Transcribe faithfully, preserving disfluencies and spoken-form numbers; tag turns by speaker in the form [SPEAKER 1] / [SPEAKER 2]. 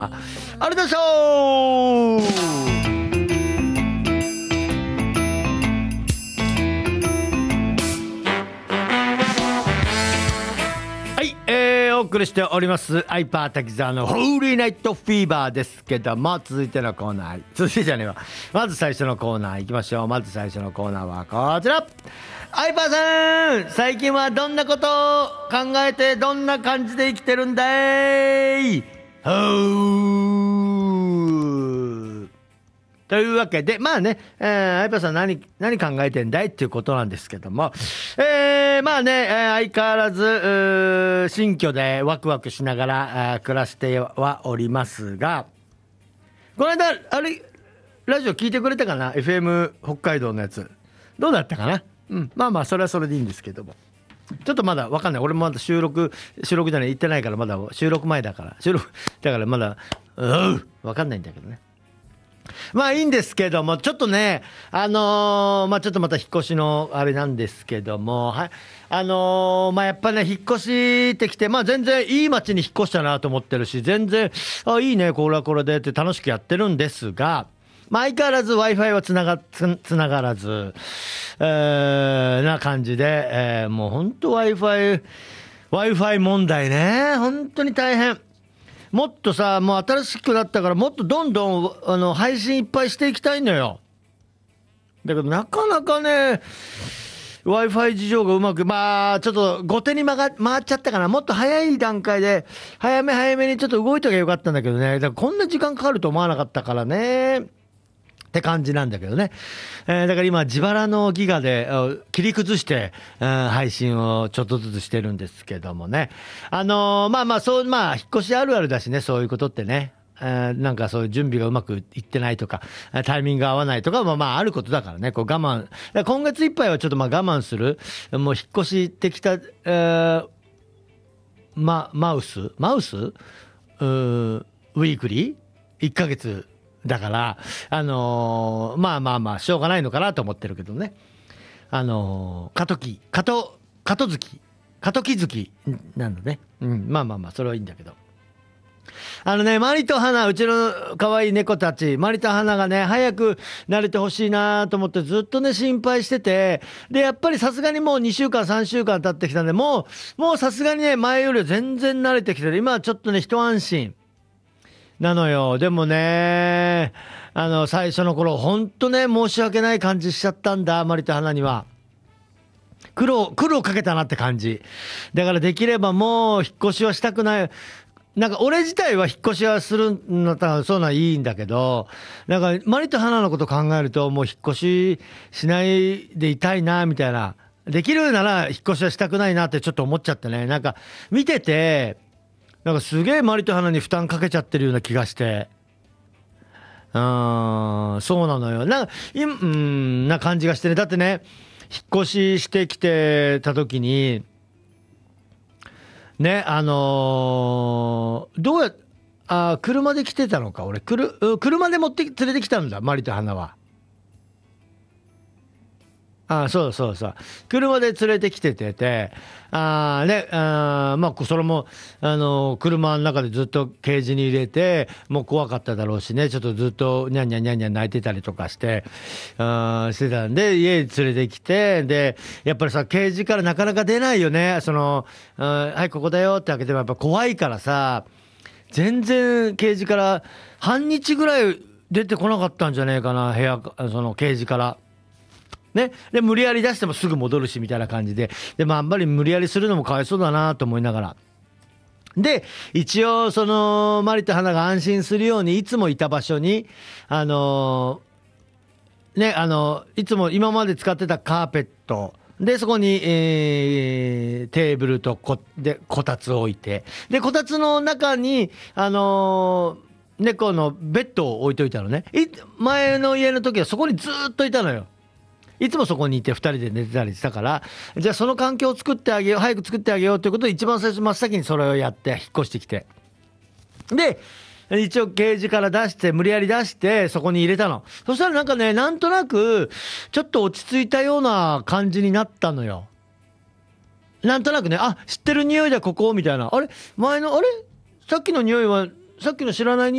[SPEAKER 1] あ、あれでしょう。はい、えー、お送りしておりますアイパー滝沢のホーリーナイトフィーバーですけども、続いてのコーナー、続いてじゃねえわまず最初のコーナー行きましょう。まず最初のコーナーはこちら。アイパーさん、最近はどんなことを考えてどんな感じで生きてるんだい。ほーというわけで、まあね、えー、アイパーさん何何考えてんだいっていうことなんですけども、えー、まあね、えー、相変わらず新居でワクワクしながら暮らしてはおりますが、この間あれラジオ聞いてくれたかな、 エフエム 北海道のやつどうだったかな。うん、まあまあそれはそれでいいんですけども、ちょっとまだ分かんない。俺もまだ収録収録じゃない、行ってないから、まだ収録前だから収録だからまだうん分かんないんだけどね。まあいいんですけども、ちょっとねあのー、まあちょっとまた引っ越しのあれなんですけども、はい、あのー、まあやっぱね引っ越してきて、まあ全然いい街に引っ越したなと思ってるし、全然あいいねこれはこれでって楽しくやってるんですが、まあ、相変わらず Wi-Fi はつながつ、つながらず、えー、な感じで、えー、もう本当 Wi-Fi Wi-Fi 問題ね、本当に大変。もっとさ、もう新しくなったからもっとどんどんあの配信いっぱいしていきたいのよ。だけどなかなかね Wi-Fi 事情がうまく、まあちょっと後手に回っちゃったかな。もっと早い段階で早め早めにちょっと動いときゃよかったんだけどね。だからこんな時間かかると思わなかったからねって感じなんだけどね、えー、だから今自腹のギガで切り崩して、うん、配信をちょっとずつしてるんですけどもね、あのー、まあまあそう、まあ引っ越しあるあるだしね、そういうことってね、えー、なんかそういう準備がうまくいってないとかタイミングが合わないとかもまああることだからね、こう我慢、今月いっぱいはちょっとまあ我慢する、もう引っ越してきた、えー、まマウスマウスうーウィークリーいっかげつだから、あのー、まあまあまあしょうがないのかなと思ってるけどね、あのー、過渡期過渡過渡月過渡期月なのね、うん、まあまあまあそれはいいんだけど、あのねマリと花、うちの可愛い猫たちマリと花がね早く慣れてほしいなと思ってずっとね心配してて、でやっぱりさすがにもうにしゅうかんさんしゅうかん経ってきたんで、もうもうさすがにね前よりは全然慣れてきてる。今はちょっとね一安心なのよ。でもねあの最初の頃ほんとね申し訳ない感じしちゃったんだ、マリと花には苦労苦労かけたなって感じだから、できればもう引っ越しはしたくない。なんか俺自体は引っ越しはするんだったらそういうのはいいんだけど、なんかマリと花のこと考えるともう引っ越ししないでいたいなみたいな、できるなら引っ越しはしたくないなってちょっと思っちゃってね、なんか見ててなんかすげえマリと花に負担かけちゃってるような気がして、うーんそうなのよ、なんかいうんな感じがしてね。だってね引っ越ししてきてた時にね、あのー、どうやあ車で来てたのか、俺くる車で持って連れてきたんだマリと花は。あそうそうそう車で連れてきててて、あねあまあそれもあの車の中でずっとケージに入れて、もう怖かっただろうしね、ちょっとずっとニャンニャンニャンニャン泣いてたりとかしてあしてたんで、家に連れてきて、でやっぱりさケージからなかなか出ないよね、そのはいここだよって開けてもやっぱ怖いからさ、全然ケージから半日ぐらい出てこなかったんじゃねえかな、部屋そのケージからね、で無理やり出してもすぐ戻るしみたいな感じで、でもあんまり無理やりするのもかわいそうだなと思いながら、で一応そのマリと花が安心するようにいつもいた場所にあのー、ねあのいつも今まで使ってたカーペットでそこに、えー、テーブルとこでこたつを置いて、でこたつの中にあのー、猫のベッドを置いといたのね。い前の家の時はそこにずっといたのよ。いつもそこにいてふたりで寝てたりしたから、じゃあその環境を作ってあげよう、早く作ってあげようということで一番最初真っ先にそれをやって引っ越してきて、で一応ケージから出して無理やり出してそこに入れたの。そしたらなんかねなんとなくちょっと落ち着いたような感じになったのよ。なんとなくね、あ知ってる匂いだここみたいな、あれ前のあれさっきの匂いはさっきの知らない